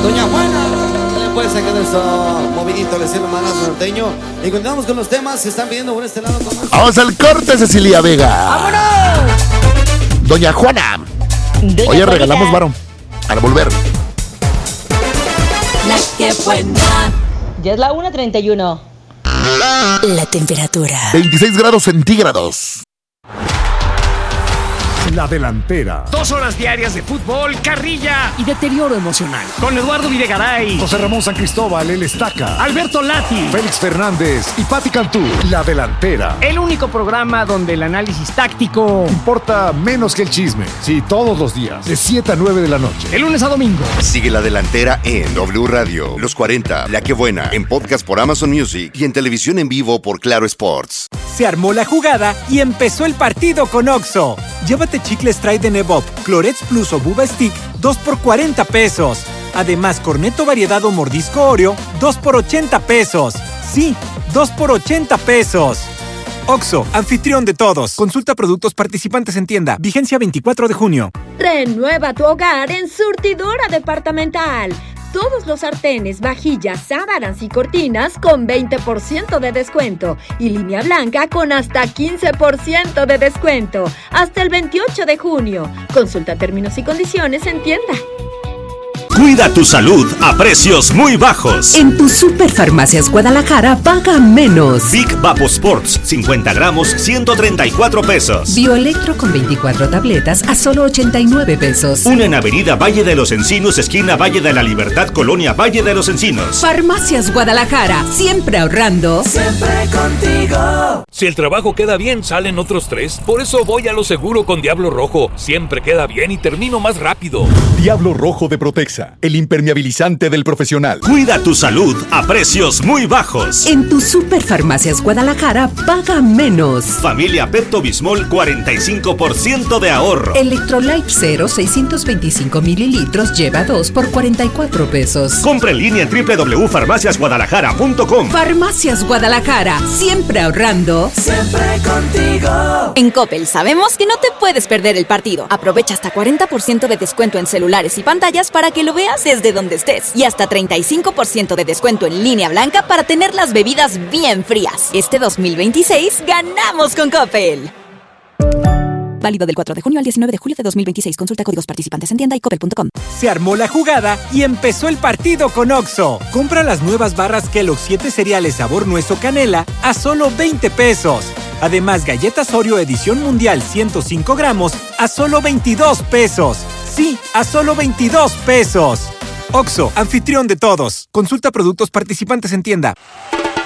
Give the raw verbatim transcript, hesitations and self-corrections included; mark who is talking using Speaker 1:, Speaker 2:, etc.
Speaker 1: Doña Juana. Pues se queda eso movidito, le sirve manazo norteño. Y continuamos con los temas. Se están pidiendo por este lado. Con
Speaker 2: Vamos al corte, Cecilia Vega.
Speaker 3: ¡Vámonos!
Speaker 2: Doña Juana.
Speaker 3: Doña
Speaker 2: Oye,
Speaker 3: Juanita.
Speaker 2: regalamos varón al volver.
Speaker 4: La que buena.
Speaker 3: Ya es la una treinta y uno.
Speaker 4: La temperatura.
Speaker 2: veintiséis grados centígrados.
Speaker 5: La delantera.
Speaker 6: Dos horas diarias de fútbol, carrilla y deterioro emocional. Con Eduardo Videgaray,
Speaker 5: José Ramón San Cristóbal, el Estaca.
Speaker 6: Alberto Lati,
Speaker 5: Félix Fernández y Pati Cantú. La delantera.
Speaker 6: el único programa donde el análisis táctico,
Speaker 5: Importa menos que el chisme. Sí, todos los días, de siete a nueve de la noche.
Speaker 6: de lunes a domingo.
Speaker 7: Sigue La Delantera en W Radio, Los cuarenta, La que buena, en podcast por Amazon Music y en televisión en vivo por Claro Sports.
Speaker 8: Se armó la jugada y empezó el partido con Oxxo. Llévate chicles Trident Evop, Clorets Plus o Buba Stick, dos por cuarenta pesos. Además, Cornetto Variedad o Mordisco Oreo, dos por ochenta pesos. Sí, dos por ochenta pesos. Oxxo, anfitrión de todos. Consulta productos participantes en tienda. Vigencia veinticuatro de junio.
Speaker 9: Renueva tu hogar en Surtidora Departamental. Todos los sartenes, vajillas, sábanas y cortinas con veinte por ciento de descuento. Y línea blanca con hasta quince por ciento de descuento. Hasta el veintiocho de junio. Consulta términos y condiciones en tienda.
Speaker 10: Cuida tu salud a precios muy bajos.
Speaker 4: En tu Superfarmacias Guadalajara paga menos.
Speaker 10: Big Vapo Sports, cincuenta gramos, ciento treinta y cuatro pesos.
Speaker 4: Bioelectro con veinticuatro tabletas a solo ochenta y nueve pesos.
Speaker 10: Una en Avenida Valle de los Encinos, esquina Valle de la Libertad, Colonia Valle de los Encinos.
Speaker 4: Farmacias Guadalajara, siempre ahorrando.
Speaker 11: Siempre contigo.
Speaker 12: Si el trabajo queda bien, salen otros tres. Por eso voy a lo seguro con Diablo Rojo. Siempre queda bien y termino más rápido.
Speaker 5: Diablo Rojo de Protexa, el impermeabilizante del profesional.
Speaker 10: Cuida tu salud a precios muy bajos.
Speaker 4: En tu Superfarmacias Guadalajara paga menos.
Speaker 10: Familia Pepto Bismol, cuarenta y cinco por ciento de ahorro.
Speaker 4: Electrolyte Zero, seiscientos veinticinco mililitros, lleva dos por cuarenta y cuatro pesos.
Speaker 10: Compra en línea en doble u doble u doble u punto farmacias guadalajara punto com.
Speaker 4: Farmacias Guadalajara, siempre ahorrando.
Speaker 11: Siempre contigo.
Speaker 13: En Coppel sabemos que no te puedes perder el partido. Aprovecha hasta cuarenta por ciento de descuento en celulares y pantallas para que lo veas desde donde estés. Y hasta treinta y cinco por ciento de descuento en línea blanca para tener las bebidas bien frías. Este dos mil veintiséis ganamos con Coppel. Válido del cuatro de junio al diecinueve de julio de dos mil veintiséis. Consulta códigos participantes en tienda y coppel punto com.
Speaker 8: Se armó la jugada y empezó el partido con Oxxo. Compra las nuevas barras Kellogg's siete cereales sabor nuez o canela a solo veinte pesos. Además, galletas Oreo edición mundial ciento cinco gramos a solo veintidós pesos. Sí, a solo veintidós pesos. Oxxo, anfitrión de todos. Consulta productos participantes en tienda.